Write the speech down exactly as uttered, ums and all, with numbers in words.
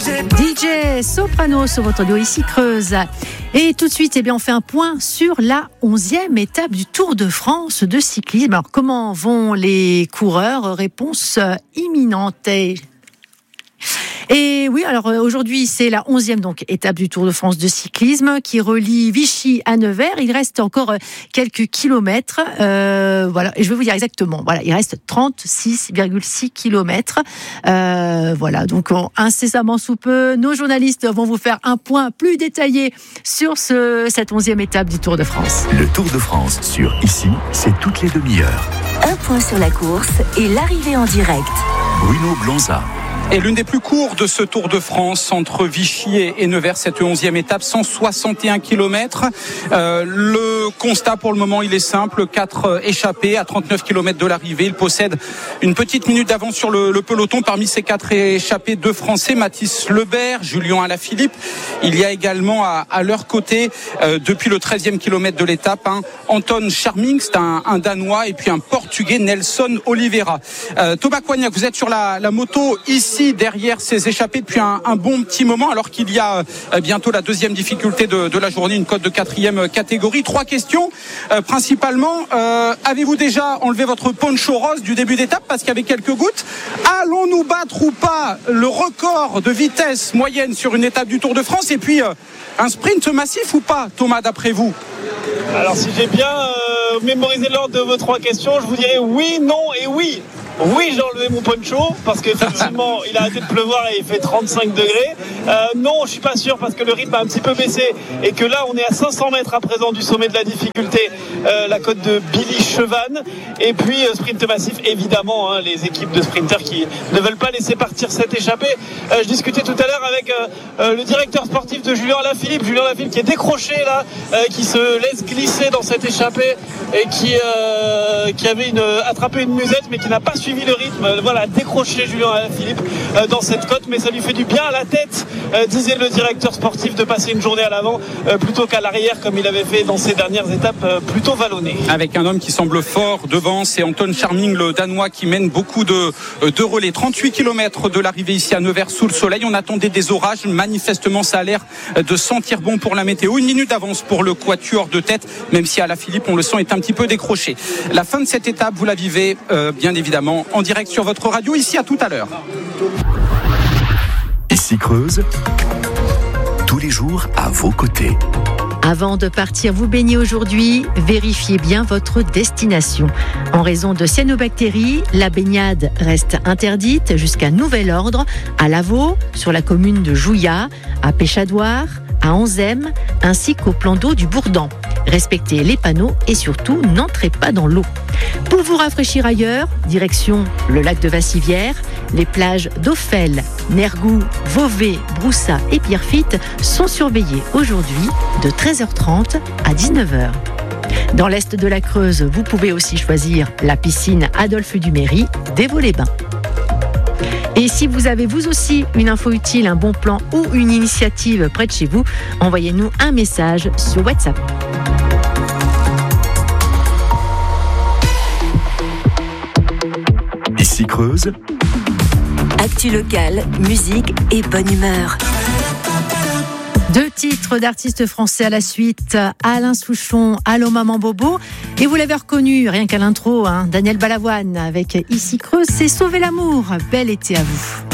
D J Soprano sur votre duo ici Creuse. Et tout de suite, eh bien, on fait un point sur la onzième étape du Tour de France de cyclisme. Alors, comment vont les coureurs ? Réponse imminente. Et oui, alors aujourd'hui, c'est la onzième donc, étape du Tour de France de cyclisme qui relie Vichy à Nevers. Il reste encore quelques kilomètres. Euh, voilà, et je vais vous dire exactement. Voilà, il reste trente-six virgule six kilomètres. Euh, voilà, donc incessamment sous peu, nos journalistes vont vous faire un point plus détaillé sur ce, cette onzième étape du Tour de France. Le Tour de France sur Ici, c'est toutes les demi-heures. Un point sur la course et l'arrivée en direct. Bruno Blanza. Et l'une des plus courtes de ce Tour de France entre Vichy et Nevers, cette onzième étape, cent soixante et un kilomètres. Euh, le constat pour le moment, il est simple, quatre échappés à trente-neuf kilomètres de l'arrivée. Il possède une petite minute d'avance sur le, le peloton. Parmi ces quatre échappés, deux Français, Mathis Lebert, Julien Alaphilippe. Il y a également à, à leur côté, euh, depuis le treizième kilomètre de l'étape, hein, Anton Charming, c'est un, un Danois, et puis un Portugais, Nelson Oliveira. Euh, Thomas Coignac, vous êtes sur la, la moto ici. Derrière ces échappés depuis un, un bon petit moment, alors qu'il y a euh, bientôt la deuxième difficulté de, de la journée, une cote de quatrième catégorie. Trois questions, euh, principalement, euh, avez-vous déjà enlevé votre poncho rose du début d'étape parce qu'il y avait quelques gouttes? Allons-nous battre ou pas le record de vitesse moyenne sur une étape du Tour de France? Et puis, euh, un sprint massif ou pas, Thomas, d'après vous? Alors, si j'ai bien euh, mémorisé l'ordre de vos trois questions, je vous dirais oui, non et oui. Oui, j'ai enlevé mon poncho parce qu'effectivement il a arrêté de pleuvoir et il fait trente-cinq degrés. Euh, non, je suis pas sûr parce que le rythme a un petit peu baissé et que là on est à cinq cents mètres à présent du sommet de la difficulté, euh, la côte de Billy Chevannes. Et puis euh, sprint massif évidemment, hein, les équipes de sprinters qui ne veulent pas laisser partir cette échappée. Euh, je discutais tout à l'heure avec euh, euh, le directeur sportif de Julien Alaphilippe, Julien Alaphilippe qui est décroché là, euh, qui se laisse glisser dans cette échappée et qui, euh, qui avait une, attrapé une musette mais qui n'a pas suivi le rythme, voilà, décroché Julien Alaphilippe euh, dans cette côte, mais ça lui fait du bien à la tête, euh, disait le directeur sportif, de passer une journée à l'avant euh, plutôt qu'à l'arrière comme il avait fait dans ses dernières étapes euh, plutôt vallonnées. Avec un homme qui semble fort devant, c'est Anton Charming, le Danois, qui mène beaucoup de, de relais. trente-huit kilomètres de l'arrivée ici à Nevers sous le soleil. On attendait des orages, manifestement ça a l'air de sentir bon pour la météo. Une minute d'avance pour le quatuor de tête, même si Alaphilippe, on le sent, est un petit peu décroché. La fin de cette étape, vous la vivez euh, bien évidemment en direct sur votre radio, ici à tout à l'heure. Ici Creuse, tous les jours à vos côtés. Avant de partir vous baigner aujourd'hui, vérifiez bien votre destination. En raison de cyanobactéries, la baignade reste interdite jusqu'à nouvel ordre à Lavaux, sur la commune de Jouillat, à Péchadoire, à Anzem, ainsi qu'au plan d'eau du Bourdan. Respectez les panneaux et surtout n'entrez pas dans l'eau. Pour vous rafraîchir ailleurs, direction le lac de Vassivière, les plages d'Ophel, Nergou, Vauvey, Broussat et Pierrefitte sont surveillées aujourd'hui de treize heures trente à dix-neuf heures. Dans l'est de la Creuse, vous pouvez aussi choisir la piscine Adolphe Duméry d'Évaux-les-Bains. Et si vous avez vous aussi une info utile, un bon plan ou une initiative près de chez vous, envoyez-nous un message sur WhatsApp. Ici Creuse. Actu locale, musique et bonne humeur. Deux titres d'artistes français à la suite, Alain Souchon, Allô Maman Bobo, et vous l'avez reconnu, rien qu'à l'intro, hein, Daniel Balavoine avec Ici Creuse, c'est Sauver l'amour. Bel été à vous.